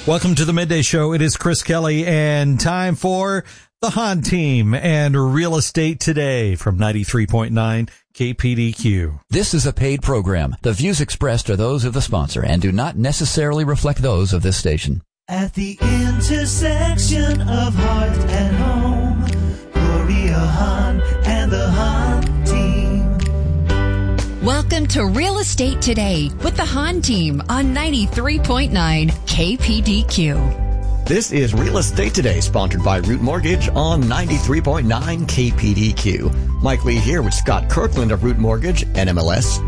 Welcome to the Midday Show. It is Chris Kelly and time for the Hahn Team and Real Estate Today from 93.9 KPDQ. This is a paid program. The views expressed are those of the sponsor and do not necessarily reflect those of this station. At the intersection of heart and home, Gloria Hahn and the Hahn Team. Welcome to Real Estate Today with the Hahn Team on 93.9 KPDQ. This is Real Estate Today, sponsored by Root Mortgage on 93.9 KPDQ. Mike Lee here with Scott Kirkland of Root Mortgage, NMLS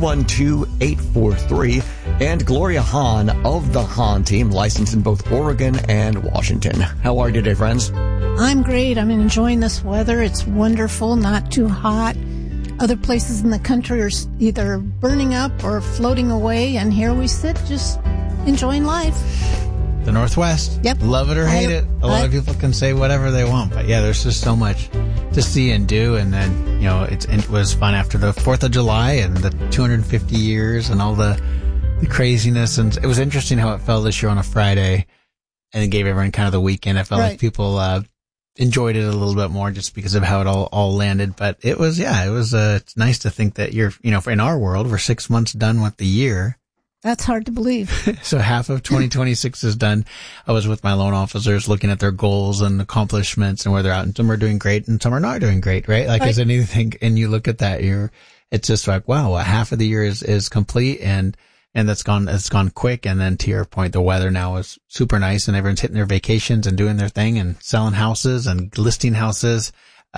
212843, and Gloria Hahn of the Hahn Team, licensed in both Oregon and Washington. How are you today, friends? I'm great. I'm enjoying this weather. It's wonderful, not too hot. Other places in the country are either burning up or floating away, and here we sit just enjoying life. The Northwest. Yep. Love it or hate it. A lot of people can say whatever they want, but yeah, there's just so much to see and do. And then, you know, it was fun after the 4th of July and the 250 years and all the craziness. And it was interesting how it fell this year on a Friday, and it gave everyone kind of the weekend. I felt like people enjoyed it a little bit more just because of how it all landed. But it was, it's nice to think that in our world, we're 6 months done with the year. That's hard to believe. So half of 2026 is done. I was with my loan officers looking at their goals and accomplishments and where they're at, and some are doing great and some are not doing great, right? Like, as anything, and you look at that, it's just like, wow, half of the year is complete, and it's gone quick. And then to your point, the weather now is super nice and everyone's hitting their vacations and doing their thing and selling houses and listing houses.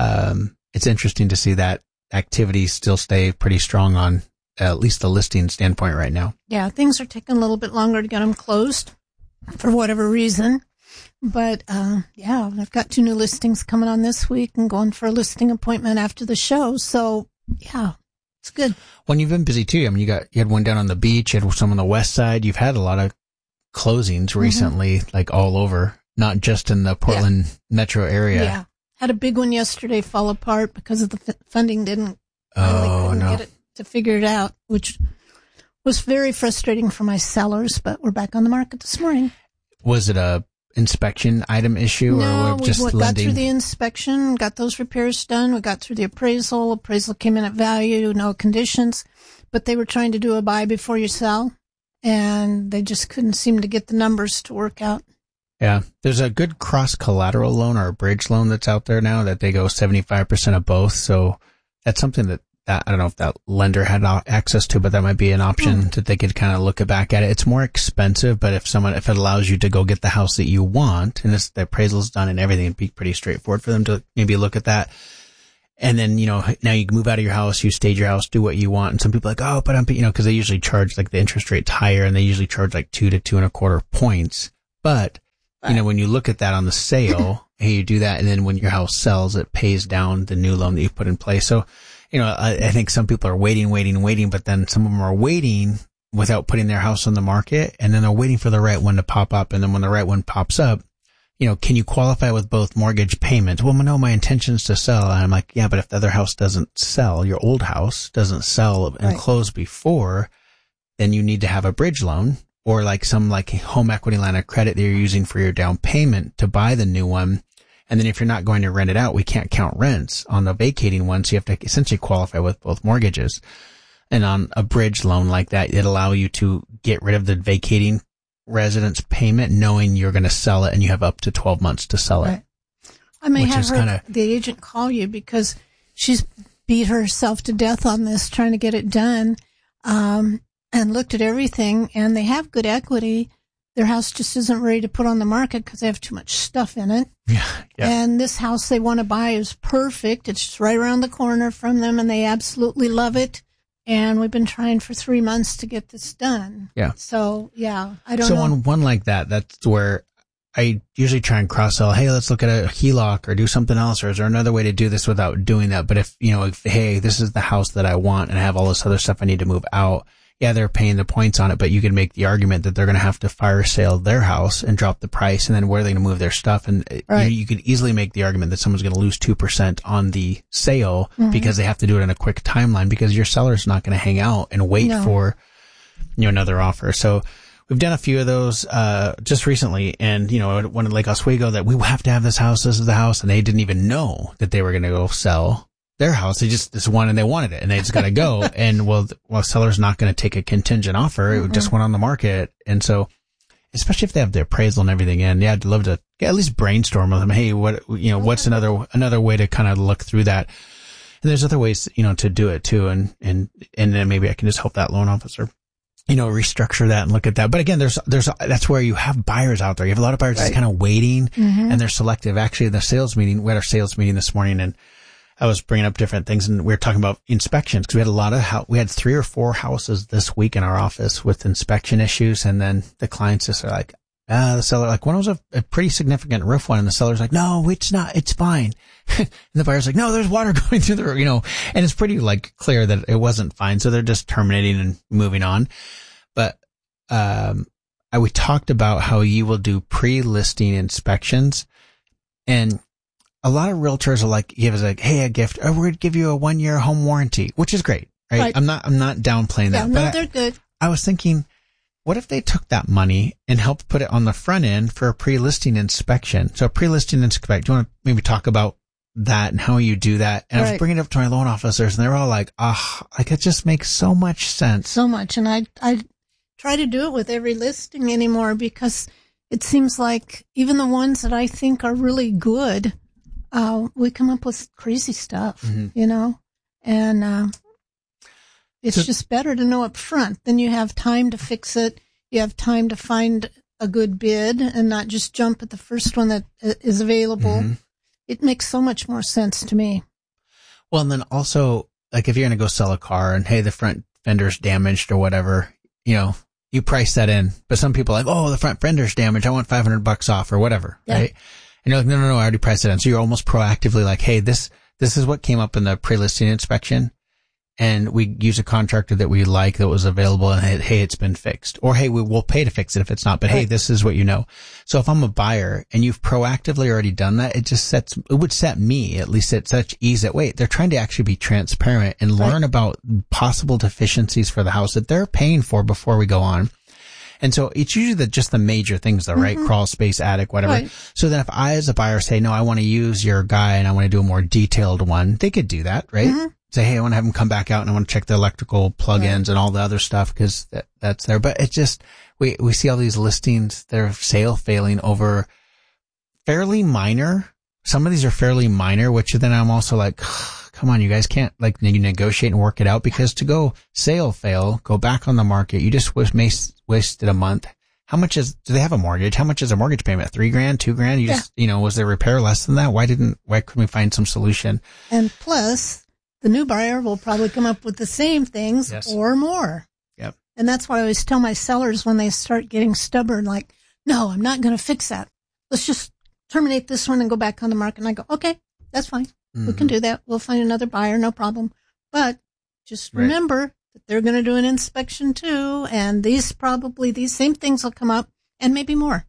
It's interesting to see that activity still stay pretty strong on at least the listing standpoint right now. Yeah, things are taking a little bit longer to get them closed for whatever reason. But, I've got 2 new listings coming on this week and going for a listing appointment after the show. So, yeah, it's good. When you've been busy too, I mean, you had one down on the beach, you had some on the west side. You've had a lot of closings recently, like all over, not just in the Portland metro area. Yeah. Had a big one yesterday fall apart because of the funding couldn't get it to figure it out, which was very frustrating for my sellers, but we're back on the market this morning. Was it a inspection item issue or just lending? Got through the inspection, got those repairs done. We got through the appraisal. Appraisal came in at value, no conditions, but they were trying to do a buy before you sell, and they just couldn't seem to get the numbers to work out. Yeah. There's a good cross-collateral loan or a bridge loan that's out there now that they go 75% of both. So that's something that I don't know if that lender had access to, but that might be an option that they could kind of look back at it. It's more expensive, but if it allows you to go get the house that you want, and the appraisal's done and everything, it'd be pretty straightforward for them to maybe look at that. And then, now you can move out of your house, you stage your house, do what you want. And some people are like, but because they usually charge like the interest rate's higher and they usually charge like 2 to 2.25 points. But, when you look at that on the sale, hey, you do that. And then when your house sells, it pays down the new loan that you put in place. So, I think some people are waiting, but then some of them are waiting without putting their house on the market, and then they're waiting for the right one to pop up. And then when the right one pops up, can you qualify with both mortgage payments? Well, no, my intention is to sell. And I'm like, yeah, but if the other house doesn't sell, your old house doesn't sell and close before, then you need to have a bridge loan or some home equity line of credit that you're using for your down payment to buy the new one. And then if you're not going to rent it out, we can't count rents on the vacating one. So you have to essentially qualify with both mortgages. And on a bridge loan like that, it allows you to get rid of the vacating residence payment, knowing you're going to sell it and you have up to 12 months to sell it. I may have the agent call you because she's beat herself to death on this, trying to get it done, and looked at everything, and they have good equity. Their house just isn't ready to put on the market because they have too much stuff in it. Yeah. And this house they want to buy is perfect. It's just right around the corner from them, and they absolutely love it. And we've been trying for 3 months to get this done. Yeah. So, I don't know. So on one like that, that's where I usually try and cross-sell, hey, let's look at a HELOC or do something else, or is there another way to do this without doing that? But if hey, this is the house that I want and I have all this other stuff I need to move out, yeah, they're paying the points on it, but you can make the argument that they're going to have to fire sale their house and drop the price, and then where are they going to move their stuff? And you could easily make the argument that someone's going to lose 2% on the sale because they have to do it in a quick timeline because your seller's not going to hang out and wait for another offer. So we've done a few of those, just recently. And, you know, one in Lake Oswego that we have to have this house. This is the house. And they didn't even know that they were going to go sell their house. They just wanted, and they wanted it and they just got to go. And well, seller's not going to take a contingent offer. It just went on the market. And so, especially if they have the appraisal and everything in, yeah, I'd love to at least brainstorm with them. Hey, what's another way to kind of look through that? And there's other ways, you know, to do it too. And then maybe I can just help that loan officer, you know, restructure that and look at that. But again, that's where you have buyers out there. You have a lot of buyers just kind of waiting and they're selective. Actually, we had our sales meeting this morning and I was bringing up different things and we were talking about inspections because we had 3 or 4 houses this week in our office with inspection issues. And then the clients just are like, the seller, like one was a pretty significant roof one and the seller's like, no, it's not, it's fine. And the buyer's like, no, there's water going through the roof, you know, and it's pretty like clear that it wasn't fine. So they're just terminating and moving on. But, we talked about how you will do pre-listing inspections and a lot of realtors are like, give us like, hey, a gift, or we're going to give you a 1-year home warranty, which is great, right? I'm not downplaying that. No, they're good. I was thinking, what if they took that money and helped put it on the front end for a pre-listing inspection? So pre-listing inspection, do you want to maybe talk about that and how you do that? And I was bringing it up to my loan officers and they're all like, like it just makes so much sense. So much. And I try to do it with every listing anymore because it seems like even the ones that I think are really good, we come up with crazy stuff, you know, and it's just better to know up front. Then you have time to fix it. You have time to find a good bid and not just jump at the first one that is available. It makes so much more sense to me. Well, and then also, like if you're going to go sell a car and hey, the front fender's damaged or whatever, you know, you price that in. But some people are like, oh, the front fender's damaged. I want $500 off or whatever, right? And you're like, no, I already priced it in. So you're almost proactively like, hey, this is what came up in the pre-listing inspection. And we use a contractor that we like that was available and hey, it's been fixed. Or hey, we'll pay to fix it if it's not. But hey, this is what you know. So if I'm a buyer and you've proactively already done that, it would set me at least at such ease that wait, they're trying to actually be transparent and learn about possible deficiencies for the house that they're paying for before we go on. And so it's usually just the major things though, right? Crawl space, attic, whatever. Right. So then if I as a buyer say, no, I want to use your guy and I want to do a more detailed one, they could do that, right? Say, hey, I want to have them come back out and I want to check the electrical plugins and all the other stuff because that's there. But it just, we see all these listings that are sale failing over fairly minor. Some of these are fairly minor, which then I'm also like, come on, you guys can't like you negotiate and work it out because to go sale fail, go back on the market, you just wasted a month. How much do they have a mortgage? How much is a mortgage payment? $3,000, $2,000? You just, you know, was there repair less than that? Why couldn't we find some solution? And plus the new buyer will probably come up with the same things or more. Yep. And that's why I always tell my sellers when they start getting stubborn, like, no, I'm not going to fix that. Let's just terminate this one and go back on the market. And I go, okay, that's fine. We can do that. We'll find another buyer, no problem. But just remember that they're going to do an inspection too. And these same things will come up and maybe more.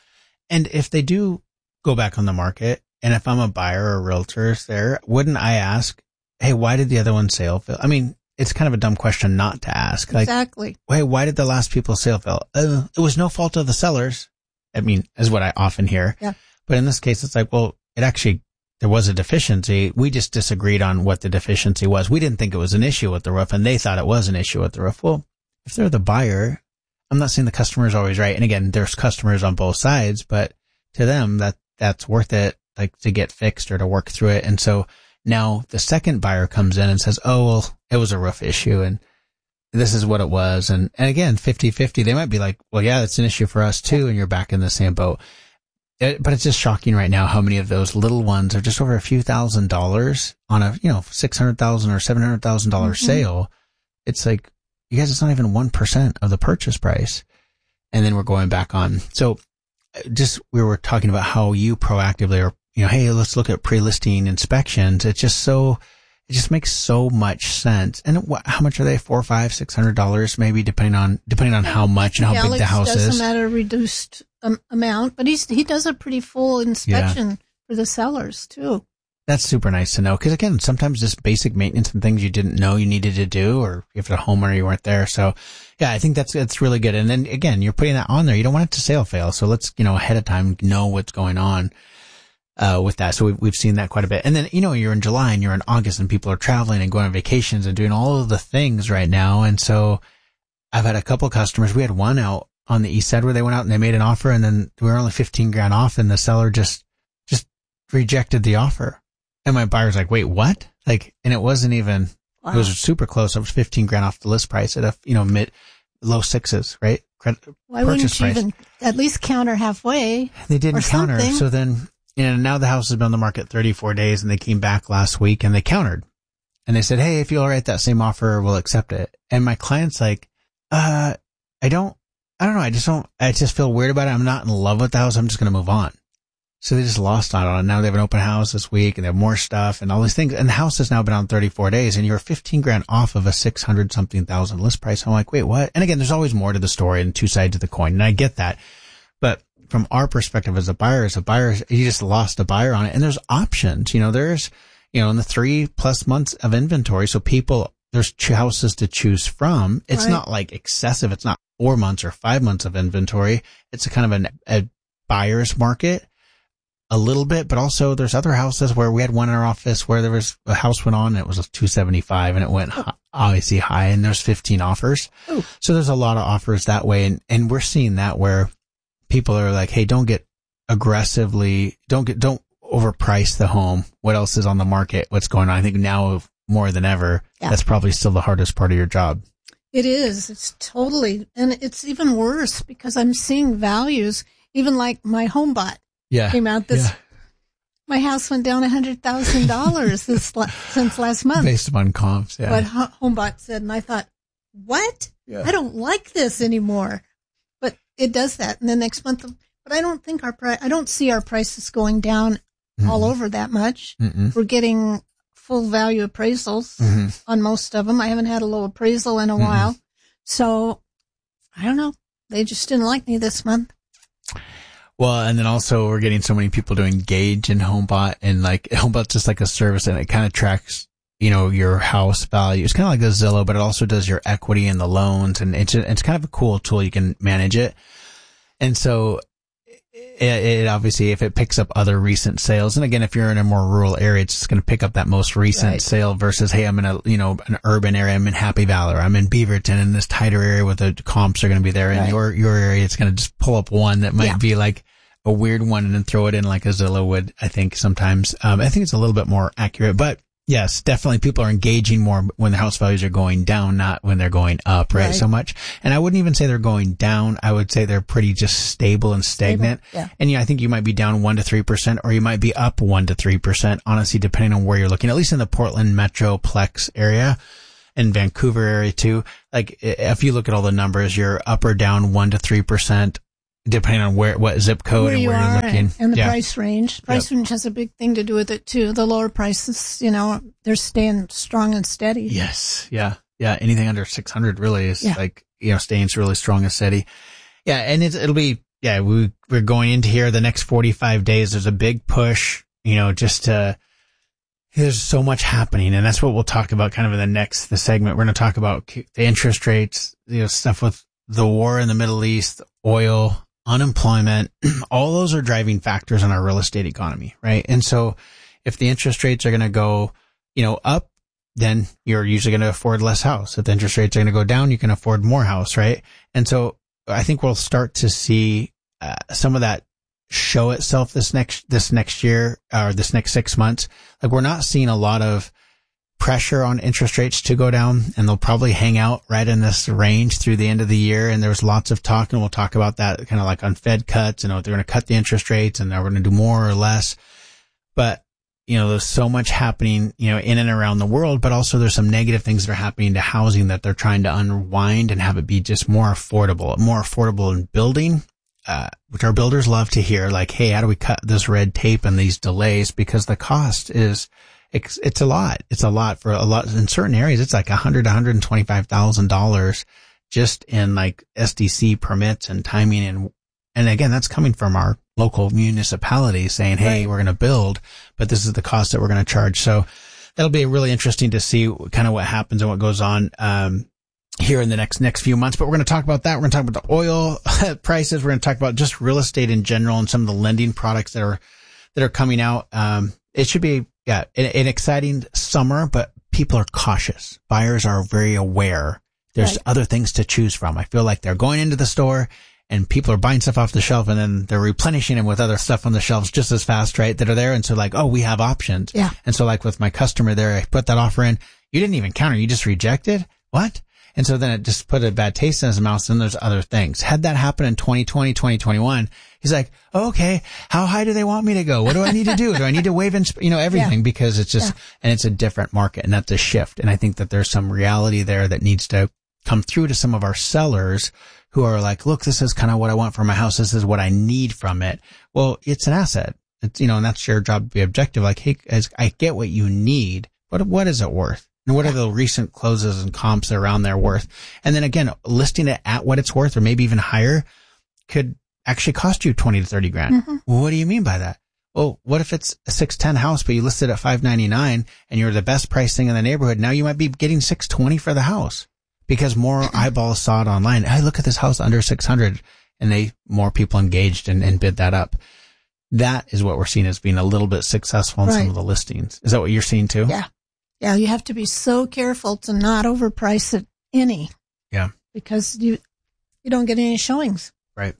And if they do go back on the market, and if I'm a buyer or a realtor there, wouldn't I ask, hey, why did the other one sale fail? I mean, it's kind of a dumb question not to ask. Like, exactly. Hey, why did the last people sale fail? It was no fault of the sellers. I mean, is what I often hear. Yeah. But in this case, it's like, well, there was a deficiency. We just disagreed on what the deficiency was. We didn't think it was an issue with the roof and they thought it was an issue with the roof. Well, if they're the buyer, I'm not saying the customer is always right. And again, there's customers on both sides, but to them that's worth it, like to get fixed or to work through it. And so now the second buyer comes in and says, oh, well, it was a roof issue and this is what it was. And again, 50-50, they might be like, well, yeah, that's an issue for us too. And you're back in the same boat. But it's just shocking right now how many of those little ones are just over a few $1,000s on a, $600,000 or $700,000 sale. It's like, you guys, it's not even 1% of the purchase price. And then we're going back on. So we were talking about how you proactively are, hey, let's look at pre-listing inspections. It just makes so much sense. And how much are they? $400, $500, $600 maybe, depending on how much and how big the house is. Doesn't matter, reduced amount, but he does a pretty full inspection for the sellers too. That's super nice to know. Cause again, sometimes just basic maintenance and things you didn't know you needed to do, or if you're a homeowner, you weren't there. So yeah, I think that's really good. And then again, you're putting that on there. You don't want it to sail fail. So let's, ahead of time know what's going on, with that. So we've seen that quite a bit. And then, you're in July and you're in August and people are traveling and going on vacations and doing all of the things right now. And so I've had a couple customers. We had one out on the east side where they went out and they made an offer, and then we were only $15,000 off, and the seller just rejected the offer. And my buyer's like, wait, what? And it wasn't even, It was super close. It was $15,000 off the list price at a, low sixes, right? Why wouldn't you even at least counter halfway? They didn't counter. So then, now the house has been on the market 34 days, and they came back last week and they countered. And they said, hey, if you'll write that same offer, we'll accept it. And my client's like, I don't know. I just feel weird about it. I'm not in love with the house. I'm just going to move on. So they just lost out on it. Now they have an open house this week and they have more stuff and all these things. And the house has now been on 34 days and you're $15,000 off of a 600 something thousand list price. I'm like, wait, what? And again, there's always more to the story and two sides of the coin. And I get that. But from our perspective as a buyer, you just lost a buyer on it. And there's options. There's, in the 3+ months of inventory. So there's houses to choose from. It's not like excessive. It's not 4 months or 5 months of inventory. It's a kind of a buyer's market a little bit, but also there's other houses where we had one in our office where there was a house went on and it was $275 and it went obviously high and there's 15 offers. Ooh. So there's a lot of offers that way. And we're seeing that where people are like, hey, don't overprice the home. What else is on the market? What's going on? I think now more than ever, that's probably still the hardest part of your job. It is. It's totally, and it's even worse because I'm seeing values, even like my HomeBot came out my house went down $100,000 since last month. Based upon comps, yeah. What HomeBot said, and I thought, what? Yeah. I don't like this anymore. But it does that. And then next month, but I don't think I don't see our prices going down all over that much. Mm-mm. We're getting full value appraisals on most of them. I haven't had a low appraisal in a while. So I don't know. They just didn't like me this month. Well, and then also we're getting so many people to engage in HomeBot, and HomeBot's just like a service, and it kind of tracks, your house value. It's kind of like a Zillow, but it also does your equity and the loans, and it's kind of a cool tool. You can manage it. And so it obviously, if it picks up other recent sales, and again, if you're in a more rural area, it's just going to pick up that most recent sale versus, hey, I'm in an urban area. I'm in Happy Valley, or I'm in Beaverton in this tighter area where the comps are going to be there. In your area, it's going to just pull up one that might be like a weird one and then throw it in like a Zillow would, I think sometimes. I think it's a little bit more accurate, but yes, definitely people are engaging more when the house values are going down, not when they're going up, right? So much. And I wouldn't even say they're going down. I would say they're pretty just stable and stagnant. Yeah. And I think you might be down 1% to 3%, or you might be up 1% to 3%, honestly, depending on where you're looking, at least in the Portland Metroplex area and Vancouver area too. Like if you look at all the numbers, you're up or down 1% to 3%. Depending on what zip code where and where you're looking. And the price range. Price range has a big thing to do with it too. The lower prices, they're staying strong and steady. Yes. Yeah. Yeah. Anything under 600 really is staying really strong and steady. Yeah. And it'll be, we're going into here the next 45 days. There's a big push, there's so much happening. And that's what we'll talk about kind of in the segment. We're going to talk about the interest rates, stuff with the war in the Middle East, oil, unemployment, all those are driving factors in our real estate economy, right? And so if the interest rates are going to go, up, then you're usually going to afford less house. If the interest rates are going to go down, you can afford more house, right? And so I think we'll start to see some of that show itself this next year or this next 6 months. Like we're not seeing a lot of pressure on interest rates to go down, and they'll probably hang out right in this range through the end of the year. And there's lots of talk, and we'll talk about that kind of like on Fed cuts, they're going to cut the interest rates and they're going to do more or less. But, there's so much happening, in and around the world, but also there's some negative things that are happening to housing that they're trying to unwind and have it be just more affordable in building, which our builders love to hear, like, hey, how do we cut this red tape and these delays? Because the cost is, it's a lot. It's a lot for a lot in certain areas. It's like $100,000 to $125,000 just in like SDC permits and timing. And again, that's coming from our local municipalities saying, hey, we're going to build, but this is the cost that we're going to charge. So that'll be really interesting to see kind of what happens and what goes on, here in the next few months. But we're going to talk about that. We're going to talk about the oil prices. We're going to talk about just real estate in general and some of the lending products that are coming out. It should be, an exciting summer, but people are cautious. Buyers are very aware. There's other things to choose from. I feel like they're going into the store and people are buying stuff off the shelf and then they're replenishing them with other stuff on the shelves just as fast, right? That are there. And so like, oh, we have options. Yeah. And so like with my customer there, I put that offer in. You didn't even counter. You just rejected. What? And so then it just put a bad taste in his mouth. And there's other things. Had that happen in 2020, 2021, he's like, oh, okay, how high do they want me to go? What do I need to do? Do I need to waive everything? Because it's just, and it's a different market and that's a shift. And I think that there's some reality there that needs to come through to some of our sellers who are like, look, this is kind of what I want for my house. This is what I need from it. Well, it's an asset. It's, and that's your job to be objective. Like, hey, I get what you need, but what is it worth? And what are the recent closes and comps that are around there worth? And then again, listing it at what it's worth or maybe even higher could actually cost you 20 to 30 grand. Mm-hmm. Well, what do you mean by that? Well, what if it's a 610 house, but you listed it at $599 and you're the best price thing in the neighborhood? Now you might be getting $620 for the house because more eyeballs saw it online. Hey, look at this house under 600 and more people engaged and bid that up. That is what we're seeing as being a little bit successful in some of the listings. Is that what you're seeing too? Yeah. Yeah, you have to be so careful to not overprice it any. Yeah. Because you don't get any showings. Right.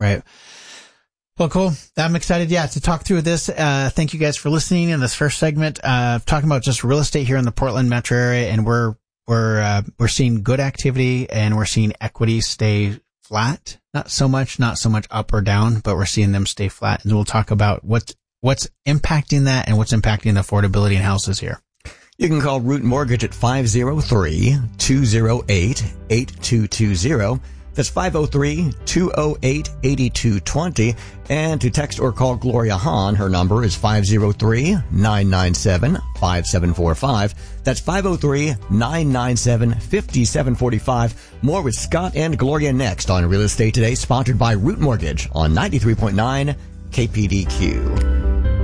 Well, cool. I'm excited, to talk through this. Thank you guys for listening in this first segment, talking about just real estate here in the Portland metro area. And we're seeing good activity and we're seeing equity stay flat. Not so much up or down, but we're seeing them stay flat. And we'll talk about what's impacting that and what's impacting the affordability in houses here. You can call Root Mortgage at 503-208-8220. That's 503-208-8220. And to text or call Gloria Hahn, her number is 503-997-5745. That's 503-997-5745. More with Scott and Gloria next on Real Estate Today, sponsored by Root Mortgage on 93.9 KPDQ.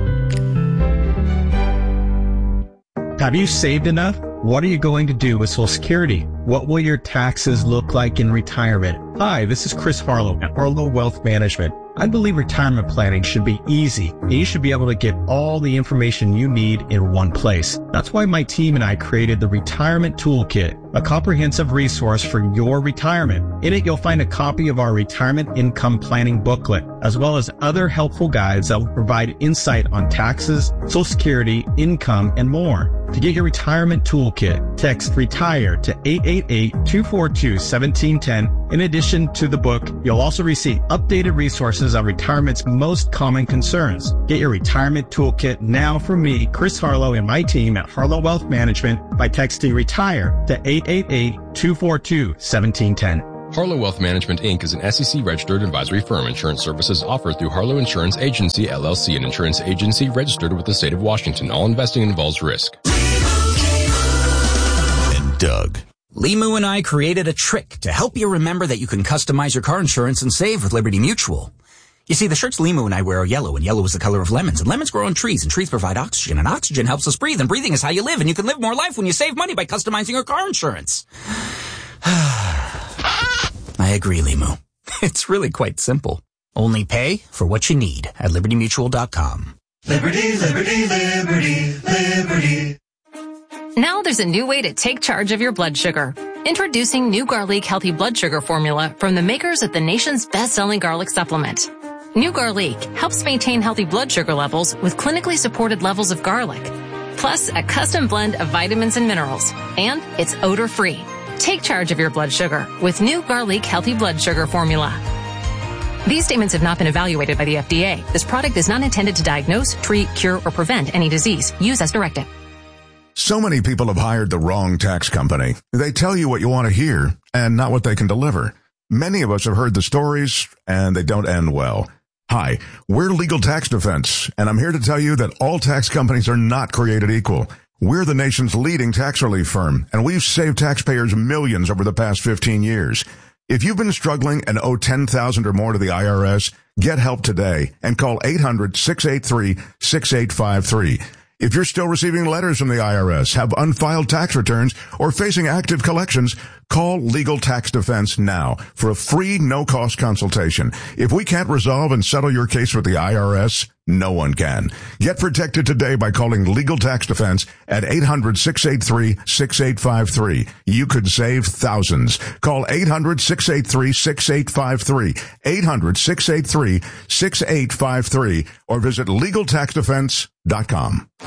Have you saved enough? What are you going to do with Social Security? What will your taxes look like in retirement? Hi, this is Chris Harlow at Harlow Wealth Management. I believe retirement planning should be easy, and you should be able to get all the information you need in one place. That's why my team and I created the Retirement Toolkit, a comprehensive resource for your retirement. In it, you'll find a copy of our retirement income planning booklet, as well as other helpful guides that will provide insight on taxes, Social Security, income, and more. To get your retirement toolkit, text RETIRE to 888-242-1710. In addition to the book, you'll also receive updated resources on retirement's most common concerns. Get your retirement toolkit now from me, Chris Harlow, and my team at Harlow Wealth Management by texting RETIRE to 888-242-1710. Harlow Wealth Management, Inc. is an SEC-registered advisory firm. Insurance services offered through Harlow Insurance Agency, LLC, an insurance agency registered with the state of Washington. All investing involves risk. And Doug. Limu and I created a trick to help you remember that you can customize your car insurance and save with Liberty Mutual. You see, the shirts Limu and I wear are yellow, and yellow is the color of lemons, and lemons grow on trees, and trees provide oxygen, and oxygen helps us breathe, and breathing is how you live, and you can live more life when you save money by customizing your car insurance. I agree, Limu. It's really quite simple. Only pay for what you need at libertymutual.com. Liberty, liberty, liberty, liberty. Now there's a new way to take charge of your blood sugar. Introducing New Garlic Healthy Blood Sugar Formula from the makers of the nation's best-selling garlic supplement. New Garlic helps maintain healthy blood sugar levels with clinically supported levels of garlic, plus a custom blend of vitamins and minerals, and it's odor-free. Take charge of your blood sugar with New Garlic Healthy Blood Sugar Formula. These statements have not been evaluated by the FDA. This product is not intended to diagnose, treat, cure, or prevent any disease. Use as directed. So many people have hired the wrong tax company. They tell you what you want to hear and not what they can deliver. Many of us have heard the stories, and they don't end well. Hi, we're Legal Tax Defense, and I'm here to tell you that all tax companies are not created equal. We're the nation's leading tax relief firm, and we've saved taxpayers millions over the past 15 years. If you've been struggling and owe $10,000 or more to the IRS, get help today and call 800-683-6853. If you're still receiving letters from the IRS, have unfiled tax returns, or facing active collections, call Legal Tax Defense now for a free, no-cost consultation. If we can't resolve and settle your case with the IRS, no one can. Get protected today by calling Legal Tax Defense at 800-683-6853. You could save thousands. Call 800-683-6853, 800-683-6853, or visit LegalTaxDefense.com.